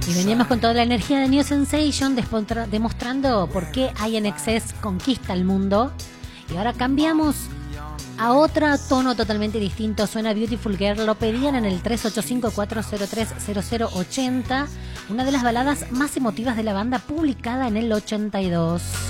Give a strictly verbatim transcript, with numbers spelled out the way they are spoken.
Y veníamos con toda la energía de New Sensation, despontra- demostrando por qué I N X S conquista el mundo. Y ahora cambiamos a otro tono totalmente distinto. Suena Beautiful Girl. Lo pedían en el tres ocho cinco, cuatro cero tres, cero cero ocho cero. Una de las baladas más emotivas de la banda, publicada en el ochenta y dos.